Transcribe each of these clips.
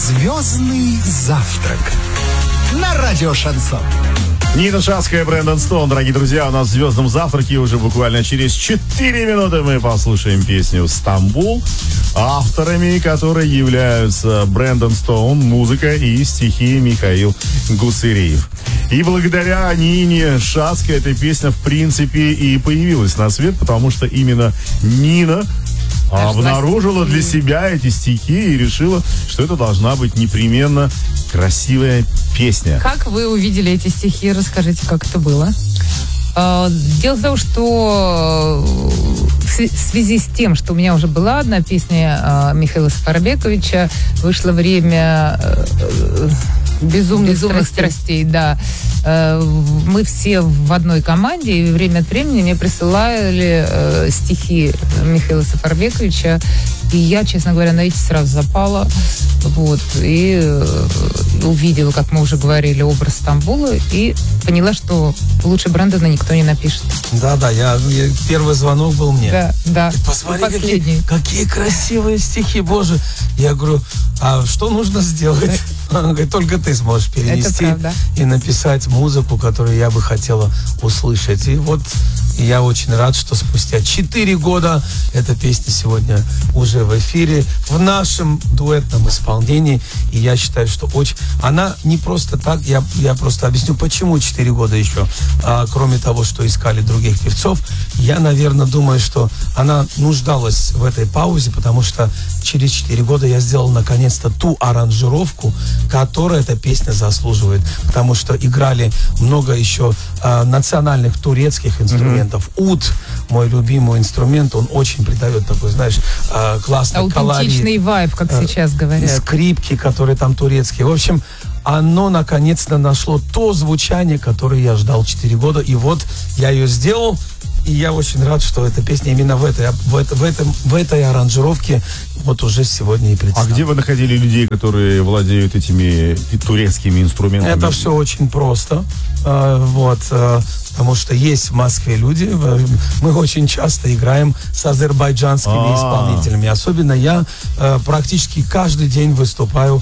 Звездный завтрак на радио Шансон. Нина Шацкая, Брэндон Стоун. Дорогие друзья, у нас в «Звездном завтраке» уже буквально через 4 минуты мы послушаем песню «Стамбул», авторами которой являются Брэндон Стоун, музыка и стихи Михаил Гусыриев. И благодаря Нине Шацкой эта песня, в принципе, и появилась на свет, потому что именно Нина обнаружила для себя эти стихи и решила, что это должна быть непременно красивая песня. Как вы увидели эти стихи? Расскажите, как это было. Дело в том, что в связи с тем, что у меня уже была одна песня Михаила Сафарбековича, вышло время безумных страстей, да. Мы все в одной команде, и время от времени мне присылали стихи Михаила Сафарбековича, и я, честно говоря, на эти сразу запала. Вот, и увидела, как мы уже говорили, образ Стамбула, и поняла, что лучше Брэндона никто не напишет. Да, первый звонок был мне. Да. Посмотри, какие красивые стихи, боже. Я говорю, а что нужно сделать? Он говорит, только ты сможешь перенести и написать музыку, которую я бы хотела услышать. И вот я очень рад, что спустя 4 года эта песня сегодня уже в эфире, в нашем дуэтном исполнении. И я считаю, что очень... Она не просто так, я просто объясню, почему 4 года еще. Кроме того, что искали других певцов, я, наверное, думаю, что она нуждалась в этой паузе, потому что через 4 года я сделал наконец-то ту аранжировку, которую эта песня заслуживает. Потому что играли много еще национальных турецких инструментов. Уд, мой любимый инструмент, он очень придает такой, знаешь, классный колорит. Аутентичный вайб, как сейчас говорят. Скрипки, которые там турецкие. В общем, оно наконец-то нашло то звучание, которое я ждал 4 года. И вот я ее сделал. И я очень рад, что эта песня именно в этой аранжировке вот уже сегодня и представлена. А где вы находили людей, которые владеют этими турецкими инструментами? Это все очень просто. Потому что есть в Москве люди, мы очень часто играем с азербайджанскими исполнителями. Особенно я практически каждый день выступаю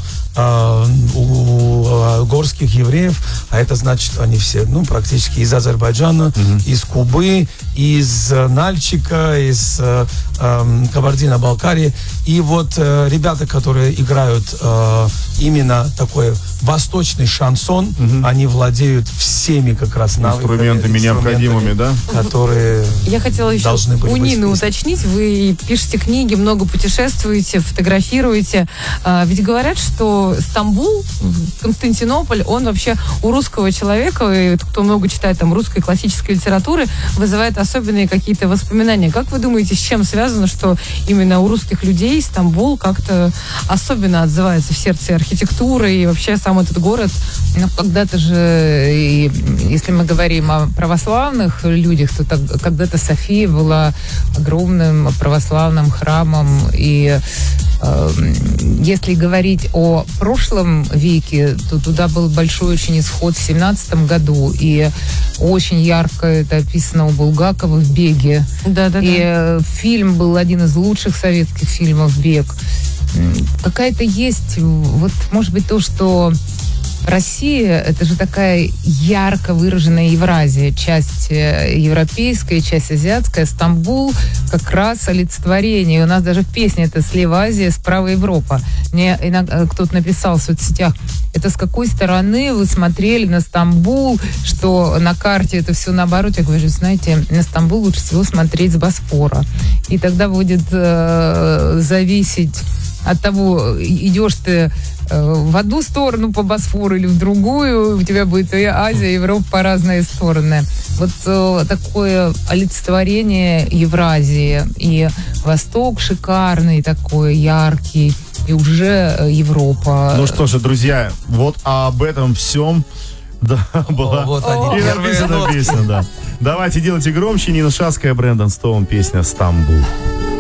у горских евреев, а это значит, они все, практически из Азербайджана, из Кубы, из Нальчика, из Кабардино-Балкарии. И вот ребята, которые играют именно такой восточный шансон, они владеют всеми как раз инструментами необходимыми, да? Которые я хотела еще у Нины уточнить. Вы пишете книги, много путешествуете, фотографируете. Ведь говорят, что Стамбул, Константинополь, он вообще у русского человека, и кто много читает там русской классической литературы, вызывает особенные какие-то воспоминания. Как вы думаете, с чем связано, что именно у русских людей Стамбул как-то особенно отзывается в сердце архитектуры и вообще сам этот город? Когда-то же, если мы говорим о православных людях, то когда-то София была огромным православным храмом, и если говорить о прошлом веке, то туда был большой очень исход в 17 году, и очень ярко это описано у Булгакова в «Беге». И фильм был один из лучших советских фильмов «Бег». Какая-то есть, вот, может быть, то, что Россия — это же такая ярко выраженная Евразия, часть европейская, часть азиатская. Стамбул как раз олицетворение. И у нас даже в песне это слева Азия, справа Европа. Мне иногда кто-то написал в соцсетях, это с какой стороны вы смотрели на Стамбул, что на карте это все наоборот. Я говорю, знаете, на Стамбул лучше всего смотреть с Босфора. И тогда будет зависеть от того, идешь ты в одну сторону по Босфору или в другую, у тебя будет и Азия, и Европа по разные стороны. Вот такое олицетворение Евразии. И Восток шикарный такой, яркий, и уже Европа. Ну что же, друзья, вот об этом всем была и написана песня, да. Давайте делайте громче. Нина Шацкая, Брэндон Стоун, песня «Стамбул».